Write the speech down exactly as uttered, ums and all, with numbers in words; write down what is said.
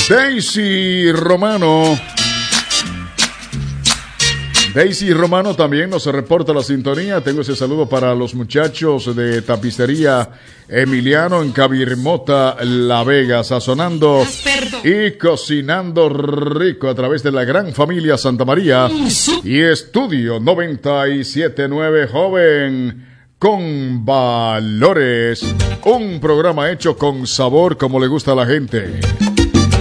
Daisy Romano. Daisy Romano también nos reporta la sintonía. Tengo ese saludo para los muchachos de Tapicería Emiliano en Cabirmota, La Vega, sazonando y cocinando rico a través de la gran familia Santa María y Estudio noventa y siete punto nueve Joven con Valores. Un programa hecho con sabor como le gusta a la gente.